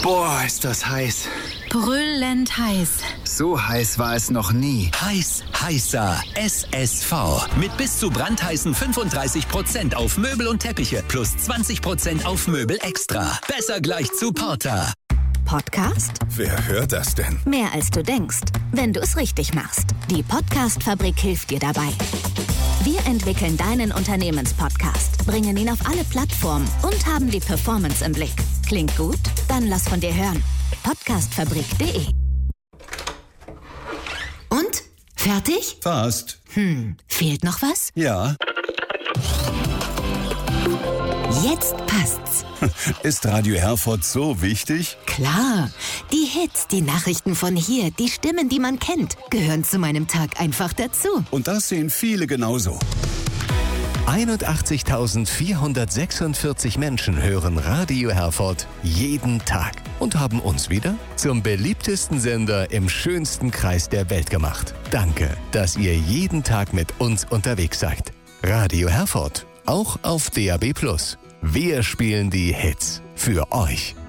Boah, ist das heiß. Brüllend heiß. So heiß war es noch nie. Heiß, heißer SSV. Mit bis zu brandheißen 35% auf Möbel und Teppiche plus 20% auf Möbel extra. Besser gleich zu Porter. Podcast? Wer hört das denn? Mehr als du denkst, wenn du es richtig machst. Die Podcast-Fabrik hilft dir dabei. Wir entwickeln deinen Unternehmenspodcast, bringen ihn auf alle Plattformen und haben die Performance im Blick. Klingt gut? Dann lass von dir hören. Podcastfabrik.de. Und? Fertig? Fast. Fehlt noch was? Ja. Jetzt passt's. Ist Radio Herford so wichtig? Klar. Die Hits, die Nachrichten von hier, die Stimmen, die man kennt, gehören zu meinem Tag einfach dazu. Und das sehen viele genauso. 81.446 Menschen hören Radio Herford jeden Tag und haben uns wieder zum beliebtesten Sender im schönsten Kreis der Welt gemacht. Danke, dass ihr jeden Tag mit uns unterwegs seid. Radio Herford, auch auf DAB+. Wir spielen die Hits für euch.